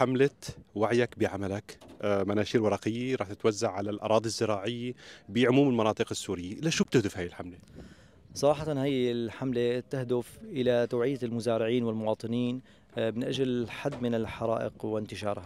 حملة وعيك بعملك، مناشير ورقية راح تتوزع على الأراضي الزراعية بعموم المناطق السورية. لشو بتهدف هاي الحملة؟ صراحة هي الحملة تهدف إلى توعية المزارعين والمواطنين من أجل الحد من الحرائق وانتشارها.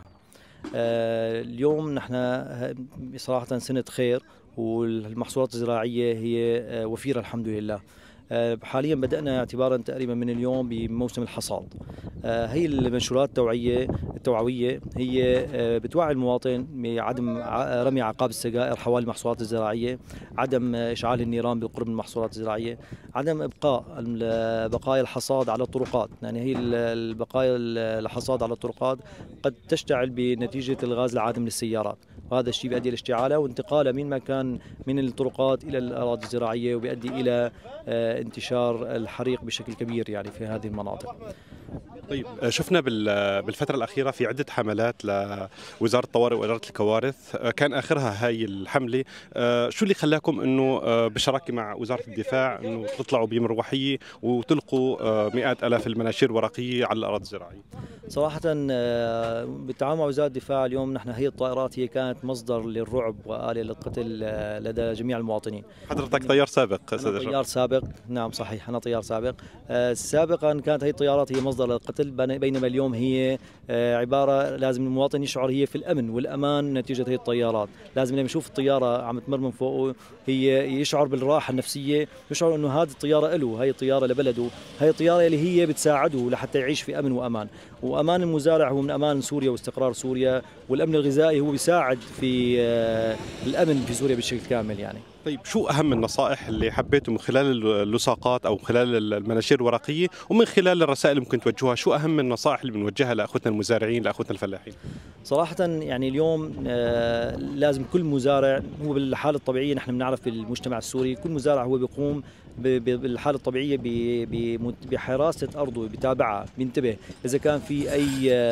اليوم نحن صراحة سنة خير، والمحصولات الزراعية هي وفيرة الحمد لله. حاليا بدأنا اعتبارا تقريبا من اليوم بموسم الحصاد. هي المنشورات التوعوية هي بتوعي المواطن بعدم رمي عقاب السجائر حوالي المحصولات الزراعية، عدم إشعال النيران بالقرب من المحصولات الزراعية، عدم إبقاء بقايا الحصاد على الطرقات، يعني هي البقايا الحصاد على الطرقات قد تشتعل بنتيجة الغاز العادم للسيارات، وهذا الشيء بيؤدي إلى اشتعاله وانتقاله من مكان من الطرقات إلى الأراضي الزراعية، وبيؤدي إلى انتشار الحريق بشكل كبير يعني في هذه المناطق. طيب، شفنا بالفترة الأخيرة في عدة حملات لوزارة الطوارئ وإدارة الكوارث، كان آخرها هاي الحملة. شو اللي خلاكم أنه بالشراكة مع وزارة الدفاع أنه تطلعوا بمروحية وتلقوا مئات آلاف المناشير الورقية على الأراضي الزراعية؟ صراحة بالتعاون مع وزارة الدفاع اليوم نحن هي الطائرات هي كانت مصدر للرعب وآلة للقتل لدى جميع المواطنين. حضرتك طيار سابق أنا أستاذ أشرف. طيار سابق، نعم صحيح أنا طيار سابق. سابقا كانت هي الطيارات هي مصدر للقتل، بينما اليوم هي عبارة لازم المواطن يشعر هي في الأمن والأمان نتيجة هي الطيارات. لازم لما يشوف الطيارة عم تمر من فوقه هي يشعر بالراحة النفسية، يشعر أنه هذه الطيارة له، هي الطيارة لبلده، هي الطيارة اللي هي بتساعده لحتى يعيش في أمن وأمان. وأمان المزارع هو من أمان سوريا واستقرار سوريا، والأمن الغذائي هو بيساعد في الأمن في سوريا بشكل كامل يعني. طيب، شو أهم النصائح اللي حبيتوا من خلال اللصاقات أو خلال المناشير الورقية ومن خلال الرسائل اللي ممكن توجهوها؟ شو أهم النصائح اللي بنوجهها لأخوتنا المزارعين، لأخوتنا الفلاحين؟ صراحة يعني اليوم لازم كل مزارع هو بالحالة الطبيعية، نحن بنعرف بالمجتمع السوري كل مزارع هو بيقوم بالحالة الطبيعية بحراسة أرضه، بتابعها، بينتبه إذا كان في أي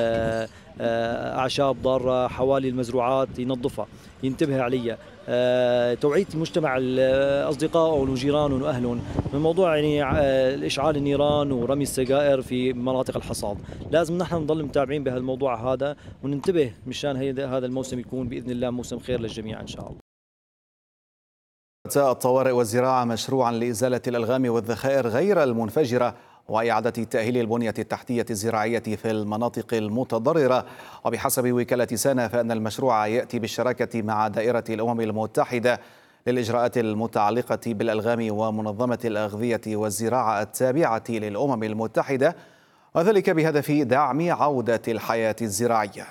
أعشاب ضارة حوالي المزروعات ينظفها، ينتبه عليها. توعية المجتمع أصدقائهم وجيرانهم وأهلهم من موضوع يعني إشعال النيران ورمي السجائر في مناطق الحصاد. لازم نحن نضل متابعين بهالموضوع هذا وننتبه مشان هذا الموسم يكون بإذن الله موسم خير للجميع إن شاء الله. الطوارئ والزراعة مشروعا لإزالة الألغام والذخائر غير المنفجرة وإعادة تأهيل البنية التحتية الزراعية في المناطق المتضررة. وبحسب وكالة سانا فإن المشروع يأتي بالشراكة مع دائرة الأمم المتحدة للإجراءات المتعلقة بالألغام ومنظمة الأغذية والزراعة التابعة للأمم المتحدة، وذلك بهدف دعم عودة الحياة الزراعية.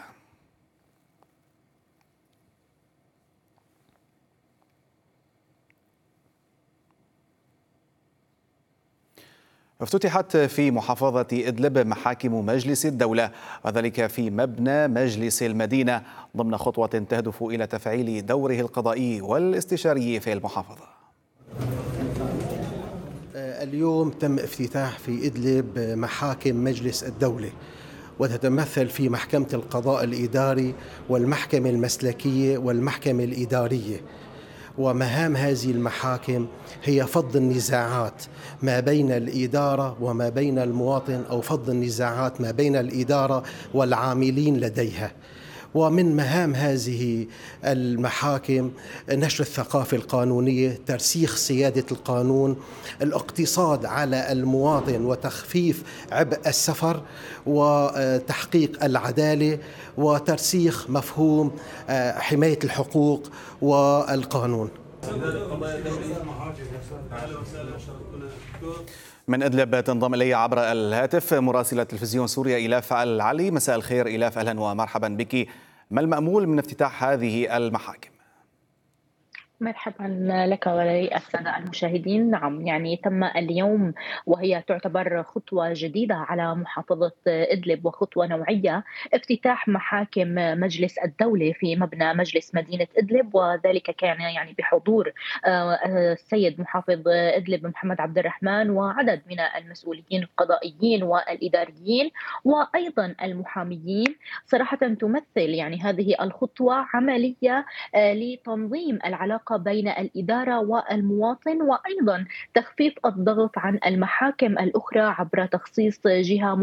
افتتحت في محافظة إدلب محاكم مجلس الدولة، وذلك في مبنى مجلس المدينة ضمن خطوة تهدف إلى تفعيل دوره القضائي والاستشاري في المحافظة. اليوم تم افتتاح في إدلب محاكم مجلس الدولة، وتتمثل في محكمة القضاء الإداري والمحكمة المسلكية والمحكمة الإدارية. ومهام هذه المحاكم هي فض النزاعات ما بين الإدارة وما بين المواطن، أو فض النزاعات ما بين الإدارة والعاملين لديها. ومن مهام هذه المحاكم نشر الثقافة القانونية، ترسيخ سيادة القانون، الاقتصاد على المواطن وتخفيف عبء السفر، وتحقيق العدالة، وترسيخ مفهوم حماية الحقوق والقانون. من إدلب تنضم إلي عبر الهاتف مراسلة تلفزيون سوريا إيلاف العلي. مساء الخير إيلاف، أهلا ومرحبا بك. ما المأمول من افتتاح هذه المحاكم؟ مرحبا لك وللسادة المشاهدين. نعم، يعني تم اليوم، وهي تعتبر خطوة جديدة على محافظة إدلب وخطوة نوعية، افتتاح محاكم مجلس الدولة في مبنى مجلس مدينة إدلب، وذلك كان يعني بحضور السيد محافظ إدلب محمد عبد الرحمن وعدد من المسؤولين القضائيين والإداريين وأيضا المحاميين. صراحة تمثل يعني هذه الخطوة عملية لتنظيم العلاقة بين الإدارة والمواطن، وأيضا تخفيف الضغط عن المحاكم الأخرى عبر تخصيص جهة